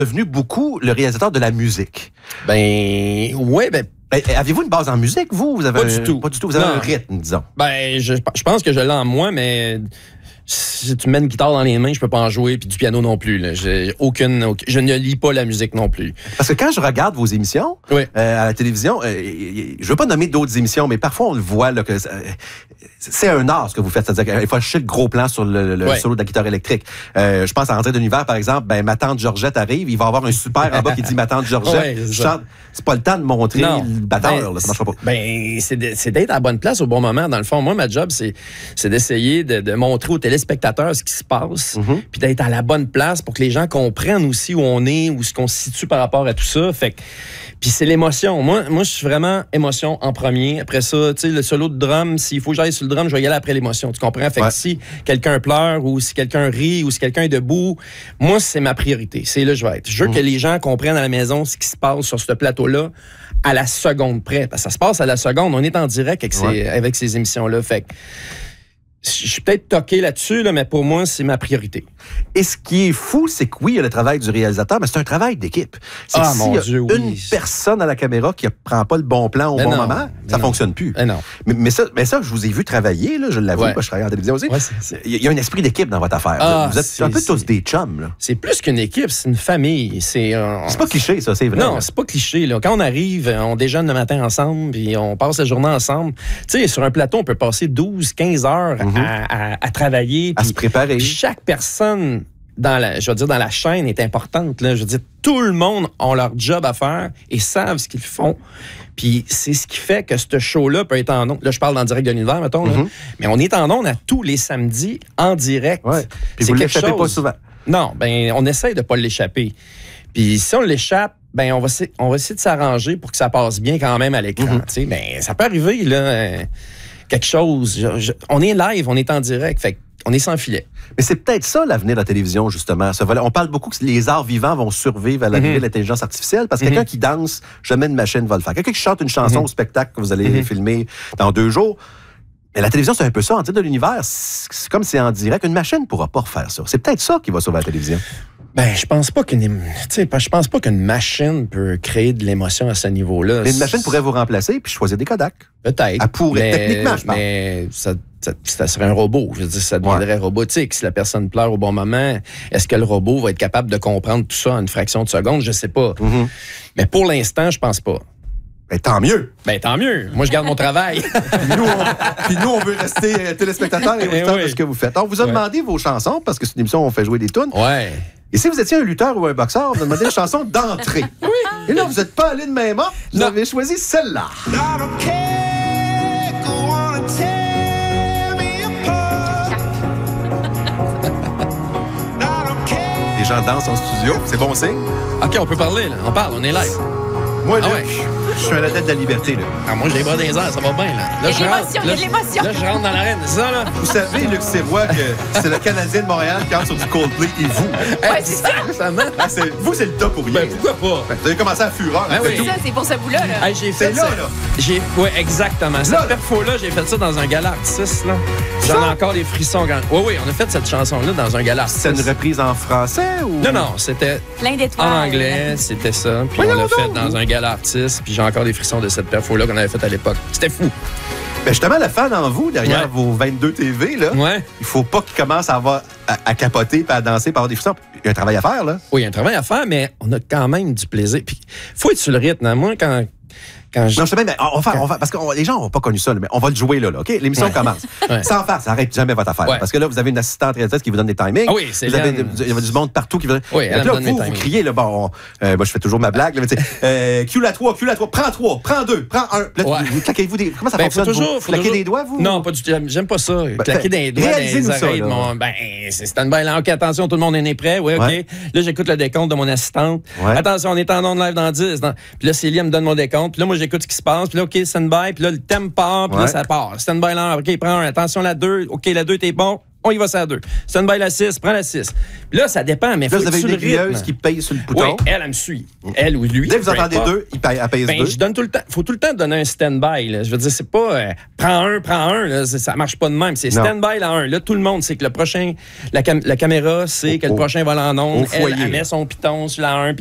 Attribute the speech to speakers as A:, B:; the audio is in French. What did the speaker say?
A: devenu beaucoup le réalisateur de la musique. Aviez-vous une base en musique, vous? Vous avez
B: Pas du tout.
A: Pas du tout. Vous avez un rythme, disons.
B: Je pense que je l'ai en moi, mais si tu me mets une guitare dans les mains, je peux pas en jouer, puis du piano non plus. Là. Je ne lis pas la musique non plus.
A: Parce que quand je regarde vos émissions à la télévision, je veux pas nommer d'autres émissions, mais parfois on le voit là, que c'est un art ce que vous faites. C'est-à-dire qu'il faut acheter le gros plan sur le solo de la guitare électrique. Je pense à Rentrée d'univers, par exemple, ma tante Georgette arrive, il va avoir un super en bas qui dit ma tante Georgette. C'est pas le temps de montrer le batteur, là, ça marchera pas.
B: C'est d'être à la bonne place au bon moment. Dans le fond, moi, ma job, c'est d'essayer de montrer aux téléspectateurs ce qui se passe, puis d'être à la bonne place pour que les gens comprennent aussi où on est, où ce qu'on se situe par rapport à tout ça. Puis c'est l'émotion. Moi, je suis vraiment émotion en premier. Après ça, tu sais, le solo de drum, s'il faut que j'aille sur le drum, je vais y aller après l'émotion. Tu comprends? Fait que si quelqu'un pleure ou si quelqu'un rit ou si quelqu'un est debout, moi, c'est ma priorité. C'est là que je vais être. Je veux que les gens comprennent à la maison ce qui se passe sur ce plateau-là à la seconde près. Parce que ça se passe à la seconde. On est en direct avec ces émissions-là. Fait que je suis peut-être toqué là-dessus, mais pour moi, c'est ma priorité.
A: Et ce qui est fou, c'est que oui, il y a le travail du réalisateur, mais c'est un travail d'équipe. C'est que s'il y a une personne à la caméra qui ne prend pas le bon plan au bon moment, ça ne fonctionne plus. Mais ça, je vous ai vu travailler, là, je l'avoue, je travaille en télévision aussi. Il y a un esprit d'équipe dans votre affaire. Vous êtes un peu tous des chums. Là.
B: C'est plus qu'une équipe, c'est une famille. C'est
A: pas cliché, ça, c'est vrai.
B: Non, c'est pas cliché. Là. Quand on arrive, on déjeune le matin ensemble, puis on passe la journée ensemble. Tu sais, sur un plateau, on peut passer 12-15 heures à travailler.
A: À se préparer.
B: Chaque personne dans la chaîne est importante. Là. Je veux dire, tout le monde a leur job à faire et savent ce qu'ils font. Puis c'est ce qui fait que ce show-là peut être en ondes. Là, je parle en direct de l'univers, mettons. Là. Mais on est en ondes à tous les samedis en direct.
A: Ouais. Puis vous ne l'échappez pas souvent.
B: Non, on essaie de ne pas l'échapper. Puis si on l'échappe, on va essayer de s'arranger pour que ça passe bien quand même à l'écran. Ça peut arriver, là, quelque chose. On est live, on est en direct. Fait on est sans filet.
A: Mais c'est peut-être ça l'avenir de la télévision, justement. On parle beaucoup que les arts vivants vont survivre à l'arrivée de l'intelligence artificielle parce que quelqu'un qui danse, jamais une machine va le faire. Quelqu'un qui chante une chanson au spectacle que vous allez filmer dans 2 jours. Mais la télévision, c'est un peu ça. En titre de l'univers, c'est comme c'est en direct. Une machine ne pourra pas refaire ça. C'est peut-être ça qui va sauver la télévision.
B: Je pense pas qu'une machine peut créer de l'émotion à ce niveau-là.
A: Mais une machine pourrait vous remplacer puis choisir des Kodak.
B: Peut-être.
A: Elle pourrait, techniquement, je pense.
B: Mais ça serait un robot. Je veux dire, ça deviendrait robotique. Si la personne pleure au bon moment, est-ce que le robot va être capable de comprendre tout ça en une fraction de seconde? Je sais pas. Mais pour l'instant, je pense pas.
A: Tant mieux.
B: Tant mieux. Moi, je garde mon travail.
A: Puis nous, on veut rester téléspectateurs et auditeurs de ce que vous faites. On vous a demandé vos chansons parce que c'est une émission où on fait jouer des tunes.
B: Ouais.
A: Et si vous étiez un lutteur ou un boxeur, on vous a demandé une chanson d'entrée.
B: Oui.
A: Et là, vous n'êtes pas allé de même ordre. Vous avez choisi celle-là. Les gens dansent en studio. C'est bon signe.
B: OK, on peut parler. Là. On est live.
A: Moi, Luc, je suis un adepte de la liberté. Là.
B: Moi, j'ai les bras dans les airs, ça va bien. Là,
C: il y a de l'émotion.
B: Là, je rentre dans l'arène, c'est ça, là?
A: Vous savez, Luc Sirois, que c'est le Canadien de Montréal qui entre sur du Coldplay et vous.
C: Ouais, c'est ça.
A: Vous, c'est le top pour rien.
B: Pourquoi pas?
A: Vous avez commencé à fureur.
C: C'est ça, c'est pour ce bout-là. Là.
B: J'ai fait ça. Oui, exactement. Cette perfo-là, j'ai fait ça dans un gala artiste. J'en ai encore des frissons. Oui, on a fait cette chanson-là dans un gala artiste.
A: C'est une reprise en français ou?
B: Non, c'était
C: plein d'étoiles.
B: En anglais, c'était ça. Puis on l'a fait dans un gala artiste. Puis j'ai encore des frissons de cette perfo-là qu'on avait faite à l'époque. C'était fou.
A: Justement, le fan en vous, derrière vos 22 TV, là, il faut pas qu'il commence à capoter, puis à danser, puis avoir des frissons. Il y a un travail à faire, là.
B: Oui, il y a un travail à faire, mais on a quand même du plaisir. Puis faut être sur le rythme. Hein. Moi, quand
A: Non, je sais bien, mais on va faire, parce que les gens n'ont pas connu ça, mais on va le jouer là, OK? L'émission commence. Sans faire, ça n'arrête jamais votre affaire. Parce que là, vous avez une assistante réalisatrice qui vous donne des timings.
B: Ah oui, c'est
A: il y a du monde partout qui veut.
B: Oui,
A: là, vous criez, là, moi, je fais toujours ma blague, là, mais Q la 3, prends 3, prends 2, prends 1. Là, vous claquez-vous des. Comment ça fonctionne? Vous claquez des doigts, vous?
B: Non, pas du tout. J'aime pas ça. Claquer des doigts dans les oreilles. C'est stand-by. Là, OK, attention, tout le monde est prêt. Oui, OK. Là, j'écoute le décompte de mon assistante. Attention, on est en ondes live dans 10. Puis là, Célia me donne mon décompte. Puis là, moi, j'écoute ce qui se passe. Puis là, OK, stand-by. Puis là, le thème part. Puis là, ça part. Stand-by là. OK, prends un. Attention, la 2. OK, la 2, t'es bon. on y va ça à 2. Stand-by la 6, prends la 6. Puis là, ça dépend, mais
A: là, vous avez une aiguilleuse qui paye sur le bouton.
B: Oui, elle me suit. Elle ou lui.
A: Dès que vous entendez 2, elle pèse 2.
B: Je donne tout le temps. Faut tout le temps donner un stand-by. Là. Je veux dire, c'est pas prends un. Là, ça marche pas de même. C'est stand-by la 1. Là, tout le monde sait que le prochain, la caméra sait que le prochain va en onde. Elle met son piton sur la 1.